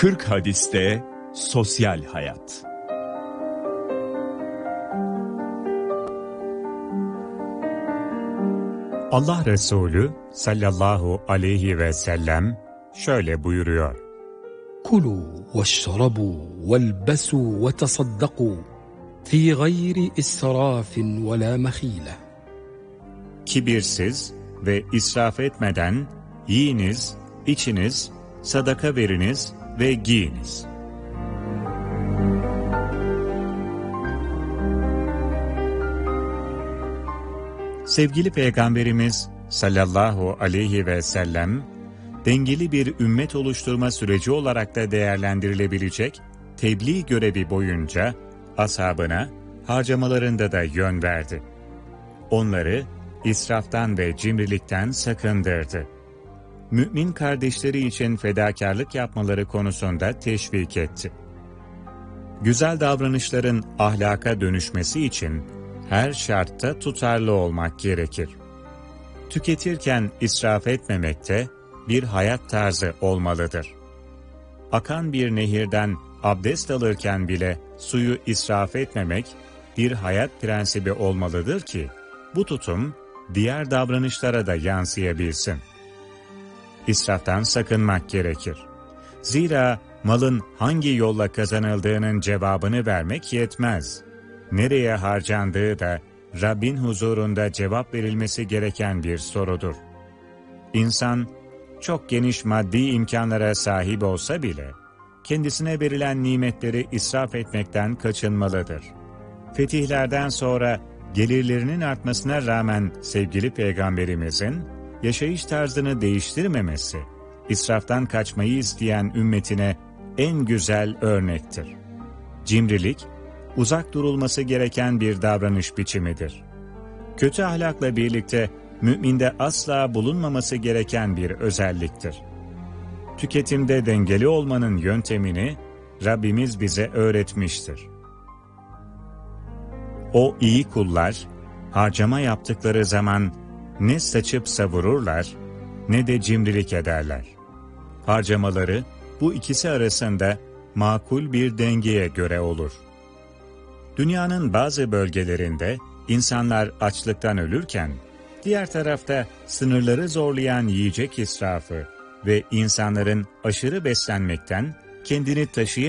40 hadiste sosyal hayat. Allah Resulü sallallahu aleyhi ve sellem şöyle buyuruyor: كُلُوا وَاشْرَبُوا وَالْبَسُوا وَتَصَدَّقُوا فِي غَيْرِ إِسْرَافٍ وَلَا مَخِيلَةٍ. Kibirsiz ve israf etmeden yiyiniz, içiniz, sadaka veriniz ve giyiniz. Sevgili Peygamberimiz sallallahu aleyhi ve sellem, dengeli bir ümmet oluşturma süreci olarak da değerlendirilebilecek tebliğ görevi boyunca ashabına harcamalarında da yön verdi. Onları israftan ve cimrilikten sakındırdı. Mümin kardeşleri için fedakarlık yapmaları konusunda teşvik etti. Güzel davranışların ahlaka dönüşmesi için her şartta tutarlı olmak gerekir. Tüketirken israf etmemek de bir hayat tarzı olmalıdır. Akan bir nehirden abdest alırken bile suyu israf etmemek bir hayat prensibi olmalıdır ki bu tutum diğer davranışlara da yansıyabilsin. İsraftan sakınmak gerekir. Zira malın hangi yolla kazanıldığının cevabını vermek yetmez. Nereye harcandığı da Rabbin huzurunda cevap verilmesi gereken bir sorudur. İnsan çok geniş maddi imkanlara sahip olsa bile kendisine verilen nimetleri israf etmekten kaçınmalıdır. Fetihlerden sonra gelirlerinin artmasına rağmen sevgili Peygamberimizin yaşayış tarzını değiştirmemesi, israftan kaçmayı isteyen ümmetine en güzel örnektir. Cimrilik, uzak durulması gereken bir davranış biçimidir. Kötü ahlakla birlikte müminde asla bulunmaması gereken bir özelliktir. Tüketimde dengeli olmanın yöntemini Rabbimiz bize öğretmiştir. O iyi kullar, harcama yaptıkları zaman ne saçıp savururlar, ne de cimrilik ederler. Harcamaları bu ikisi arasında makul bir dengeye göre olur. Dünyanın bazı bölgelerinde insanlar açlıktan ölürken, diğer tarafta sınırları zorlayan yiyecek israfı ve insanların aşırı beslenmekten kendini taşıyamayacağı